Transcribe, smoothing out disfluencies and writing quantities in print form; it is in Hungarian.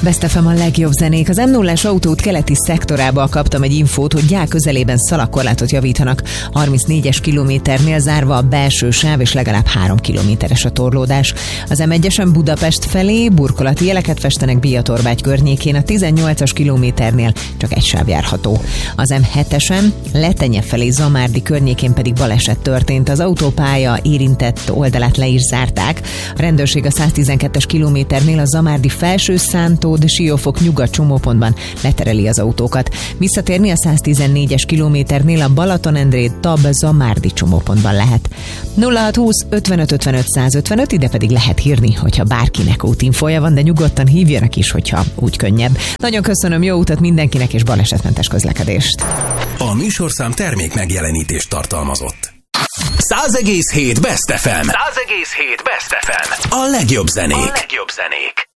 Best FM a legjobb zenék. Az M0-as autóút keleti szektorából kaptam egy infót, hogy Gyál közelében szalagkorlátot javítanak. 34-es kilométernél zárva a belső sáv, és legalább 3 kilométeres a torlódás. Az M1-esen Budapest felé burkolati jeleket festenek Biatorbágy környékén, a 18-as kilométernél csak egy sáv járható. Az M7-esen Letenye felé Zamárdi környékén pedig baleset történt. Az autópálya érintett oldalát le is zárták. A rendőrség a 112-es kilométernél a Zamárdi Felső-Szántód-Siófok nyugat csomópontban letereli az autókat. Visszatérni a 114-es kilométernél a Balatonendrét-Tab-Zamárdi csomópontban lehet. 0620 55 55 155, ide pedig lehet hírni, hogyha bárkinek útinfója van, de nyugodtan hívjanak is, hogyha úgy könnyebb. Nagyon köszönöm, jó utat mindenkinek, és balesetmentes közlekedést. A műsorszám termék megjelenítést tartalmazott. 100,7 Best FM. 100,7 Best FM. A legjobb zenék.